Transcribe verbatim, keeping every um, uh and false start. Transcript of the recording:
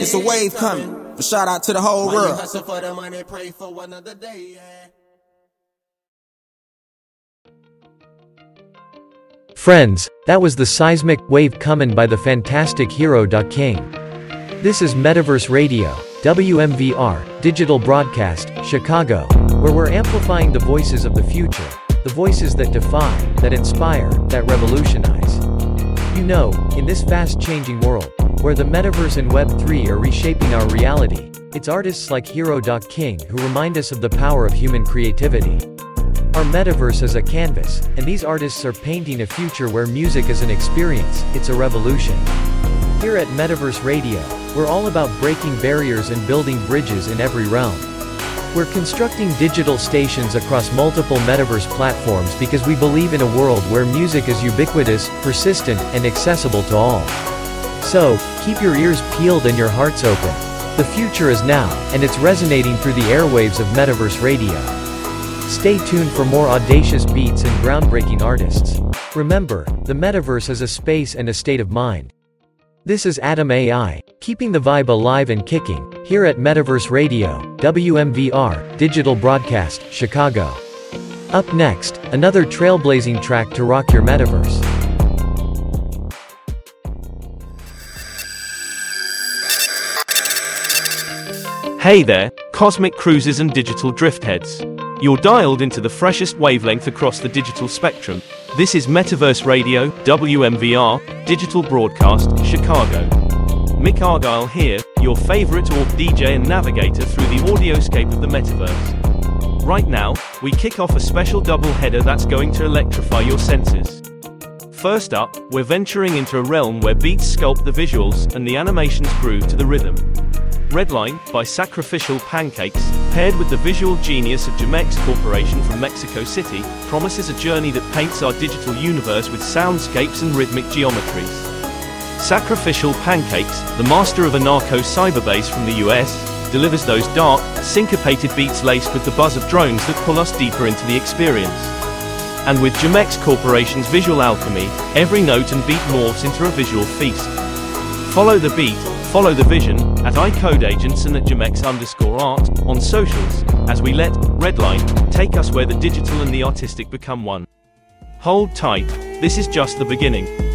It's a wave coming. A shout out to the whole While you world. hustle for the money, pray for another day, yeah. Friends, that was the seismic wave coming by the fantastic Hero. King. This is Metaverse Radio, W M V R, Digital Broadcast, Chicago, where we're amplifying the voices of the future, the voices that defy, that inspire, that revolutionize. You know, in this fast-changing world, where the Metaverse and Web three are reshaping our reality, it's artists like Hero. King who remind us of the power of human creativity. Our metaverse is a canvas, and these artists are painting a future where music is an experience, it's a revolution. Here at Metaverse Radio, we're all about breaking barriers and building bridges in every realm. We're constructing digital stations across multiple metaverse platforms because we believe in a world where music is ubiquitous, persistent, and accessible to all. So, keep your ears peeled and your hearts open. The future is now, and it's resonating through the airwaves of Metaverse Radio. Stay tuned for more audacious beats and groundbreaking artists. Remember, the metaverse is a space and a state of mind. This is Atom A I, keeping the vibe alive and kicking, here at Metaverse Radio, W M V R, Digital Broadcast, Chicago. Up next, another trailblazing track to rock your metaverse. Hey there, cosmic cruisers and digital driftheads. You're dialed into the freshest wavelength across the digital spectrum. This is Metaverse Radio, W M V R, Digital Broadcast, Chicago. Mick Argyle here, your favorite orc D J and navigator through the audioscape of the metaverse. Right now, we kick off a special double header that's going to electrify your senses. First up, we're venturing into a realm where beats sculpt the visuals and the animations groove to the rhythm. Redline, by Sacrificial Pancakes, paired with the visual genius of Jamex Corporation from Mexico City, promises a journey that paints our digital universe with soundscapes and rhythmic geometries. Sacrificial Pancakes, the master of a narco cyberbass from the U S, delivers those dark, syncopated beats laced with the buzz of drones that pull us deeper into the experience. And with Jamex Corporation's visual alchemy, every note and beat morphs into a visual feast. Follow the beat, follow the vision, at iCodeAgents and at Jamex underscore art, on socials, as we let Redline take us where the digital and the artistic become one. Hold tight, this is just the beginning.